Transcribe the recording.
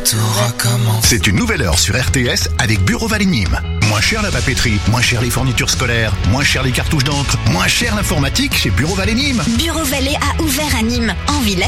tout recommence. C'est une nouvelle heure sur RTS avec Bureau Vallée Nîmes. Moins cher la papeterie, moins cher les fournitures scolaires, moins cher les cartouches d'encre, moins cher l'informatique chez Bureau Vallée Nîmes. Bureau Vallée a ouvert à Nîmes, en ville